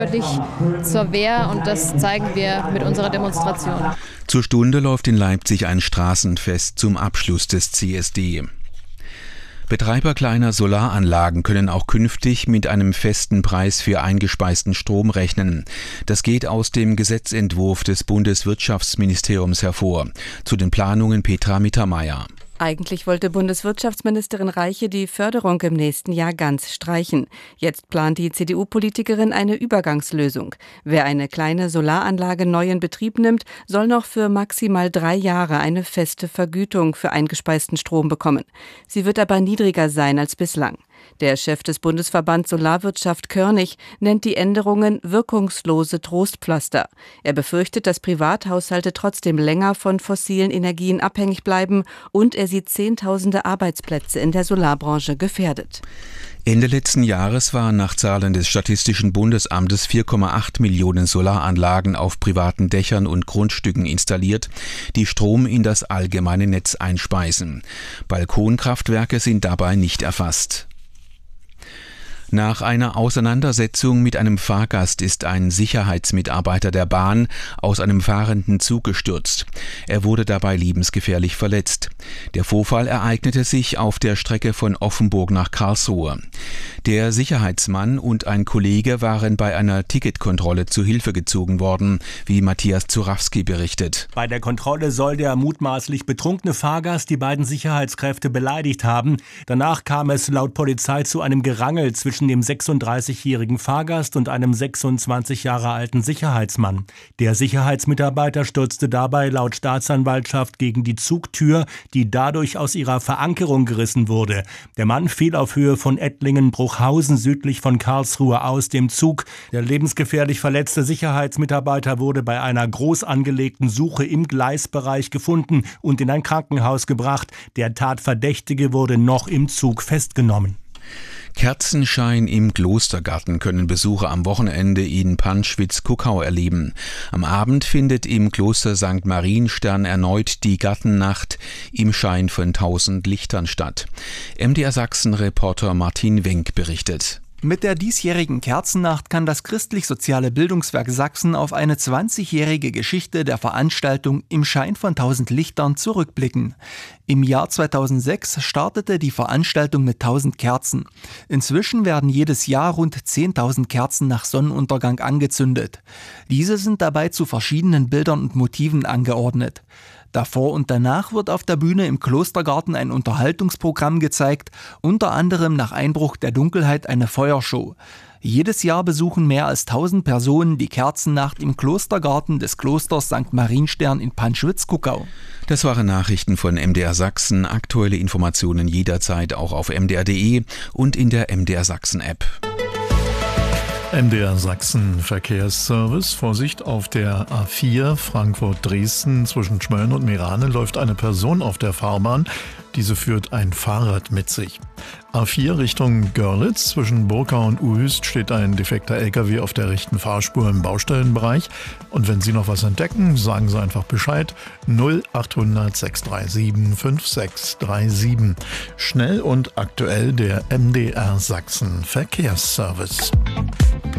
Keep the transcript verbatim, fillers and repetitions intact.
Wirklich zur Wehr, und das zeigen wir mit unserer Demonstration. Zur Stunde läuft in Leipzig ein Straßenfest zum Abschluss des C S D. Betreiber kleiner Solaranlagen können auch künftig mit einem festen Preis für eingespeisten Strom rechnen. Das geht aus dem Gesetzentwurf des Bundeswirtschaftsministeriums hervor. Zu den Planungen Petra Mittermeier. Eigentlich wollte Bundeswirtschaftsministerin Reiche die Förderung im nächsten Jahr ganz streichen. Jetzt plant die C D U-Politikerin eine Übergangslösung. Wer eine kleine Solaranlage neu in Betrieb nimmt, soll noch für maximal drei Jahre eine feste Vergütung für eingespeisten Strom bekommen. Sie wird aber niedriger sein als bislang. Der Chef des Bundesverbands Solarwirtschaft Körnig nennt die Änderungen wirkungslose Trostpflaster. Er befürchtet, dass Privathaushalte trotzdem länger von fossilen Energien abhängig bleiben, und er sieht Zehntausende Arbeitsplätze in der Solarbranche gefährdet. Ende letzten Jahres waren nach Zahlen des Statistischen Bundesamtes vier Komma acht Millionen Solaranlagen auf privaten Dächern und Grundstücken installiert, die Strom in das allgemeine Netz einspeisen. Balkonkraftwerke sind dabei nicht erfasst. Nach einer Auseinandersetzung mit einem Fahrgast ist ein Sicherheitsmitarbeiter der Bahn aus einem fahrenden Zug gestürzt. Er wurde dabei lebensgefährlich verletzt. Der Vorfall ereignete sich auf der Strecke von Offenburg nach Karlsruhe. Der Sicherheitsmann und ein Kollege waren bei einer Ticketkontrolle zu Hilfe gezogen worden, wie Matthias Zurawski berichtet. Bei der Kontrolle soll der mutmaßlich betrunkene Fahrgast die beiden Sicherheitskräfte beleidigt haben. Danach kam es laut Polizei zu einem Gerangel zwischen dem sechsunddreißigjährigen Fahrgast und einem sechsundzwanzig Jahre alten Sicherheitsmann. Der Sicherheitsmitarbeiter stürzte dabei laut Staatsanwaltschaft gegen die Zugtür, die dadurch aus ihrer Verankerung gerissen wurde. Der Mann fiel auf Höhe von Ettlingen-Bruchhausen südlich von Karlsruhe aus dem Zug. Der lebensgefährlich verletzte Sicherheitsmitarbeiter wurde bei einer groß angelegten Suche im Gleisbereich gefunden und in ein Krankenhaus gebracht. Der Tatverdächtige wurde noch im Zug festgenommen. Kerzenschein im Klostergarten können Besucher am Wochenende in Panschwitz-Kuckau erleben. Am Abend findet im Kloster Sankt Marienstern erneut die Gartennacht im Schein von tausend Lichtern statt. M D R Sachsen-Reporter Martin Wenk berichtet. Mit der diesjährigen Kerzennacht kann das Christlich-Soziale Bildungswerk Sachsen auf eine zwanzigjährige Geschichte der Veranstaltung im Schein von tausend Lichtern zurückblicken. Im Jahr zweitausendsechs startete die Veranstaltung mit tausend Kerzen. Inzwischen werden jedes Jahr rund zehntausend Kerzen nach Sonnenuntergang angezündet. Diese sind dabei zu verschiedenen Bildern und Motiven angeordnet. Davor und danach wird auf der Bühne im Klostergarten ein Unterhaltungsprogramm gezeigt, unter anderem nach Einbruch der Dunkelheit eine Feuershow. Jedes Jahr besuchen mehr als tausend Personen die Kerzennacht im Klostergarten des Klosters Sankt Marienstern in Panschwitz-Kuckau. Das waren Nachrichten von M D R Sachsen. Aktuelle Informationen jederzeit auch auf m d r punkt d e und in der M D R Sachsen App. M D R Sachsen Verkehrsservice. Vorsicht, auf der A vier Frankfurt-Dresden zwischen Schmölln und Meerane läuft eine Person auf der Fahrbahn. Diese führt ein Fahrrad mit sich. A vier Richtung Görlitz zwischen Burkau und Uhüst steht ein defekter L K W auf der rechten Fahrspur im Baustellenbereich. Und wenn Sie noch was entdecken, sagen Sie einfach Bescheid. null achthundert sechs drei sieben fünf sechs drei sieben. Schnell und aktuell der M D R Sachsen Verkehrsservice.